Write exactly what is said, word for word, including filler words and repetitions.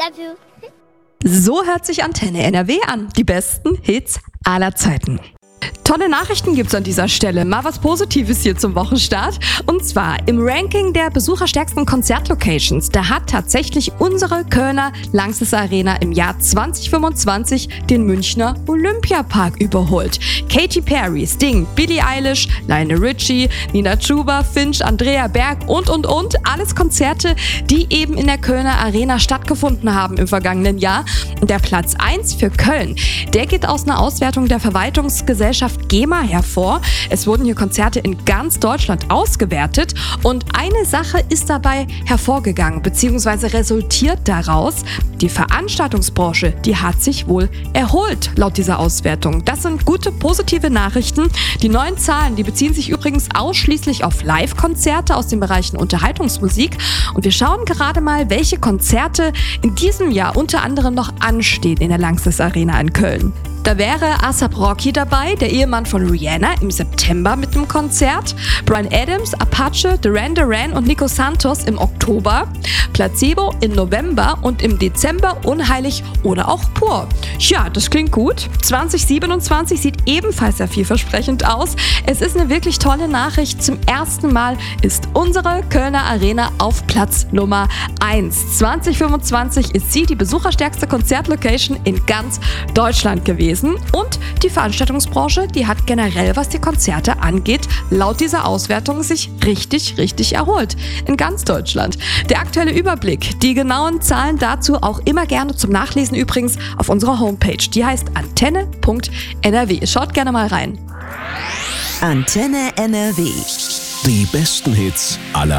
love you. So hört sich Antenne N R W an. Die besten Hits aller Zeiten. Tolle Nachrichten gibt's an dieser Stelle. Mal was Positives hier zum Wochenstart. Und zwar im Ranking der besucherstärksten Konzertlocations. Da hat tatsächlich unsere Kölner Lanxess Arena im Jahr zwanzig fünfundzwanzig den Münchner Olympiapark überholt. Katy Perry, Sting, Billie Eilish, Lionel Richie, Nina Chuba, Finch, Andrea Berg und und und. Alles Konzerte, die eben in der Kölner Arena stattgefunden haben im vergangenen Jahr. Und der Platz eins für Köln, der geht aus einer Auswertung der Verwaltungsgesellschaft GEMA hervor. Es wurden hier Konzerte in ganz Deutschland ausgewertet und eine Sache ist dabei hervorgegangen bzw. resultiert daraus. Die Veranstaltungsbranche, die hat sich wohl erholt laut dieser Auswertung. Das sind gute, positive Nachrichten. Die neuen Zahlen, die beziehen sich übrigens ausschließlich auf Live-Konzerte aus den Bereichen Unterhaltungsmusik und wir schauen gerade mal, welche Konzerte in diesem Jahr unter anderem noch anstehen in der Lanxess Arena in Köln. Da wäre A$ap Rocky dabei, der Ehemann von Rihanna, im September mit einem Konzert. Bryan Adams, Apache, Duran Duran und Nico Santos im Oktober. Placebo im November und im Dezember Unheilig oder auch Pur. Ja, das klingt gut. zwanzig siebenundzwanzig sieht ebenfalls sehr vielversprechend aus. Es ist eine wirklich tolle Nachricht. Zum ersten Mal ist unsere Kölner Arena auf Platz Nummer eins. zwanzig fünfundzwanzig ist sie die besucherstärkste Konzertlocation in ganz Deutschland gewesen. Und die Veranstaltungsbranche, die hat generell, was die Konzerte angeht, laut dieser Auswertung sich richtig, richtig erholt. In ganz Deutschland. Der aktuelle Überblick, die genauen Zahlen dazu auch immer gerne zum Nachlesen übrigens auf unserer Homepage. Die heißt antenne punkt n r w. Schaut gerne mal rein. Antenne N R W. Die besten Hits aller